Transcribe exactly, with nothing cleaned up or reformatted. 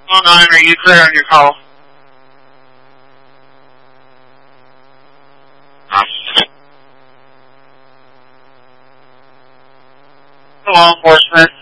oh nine, are you clear on your call? Law enforcement.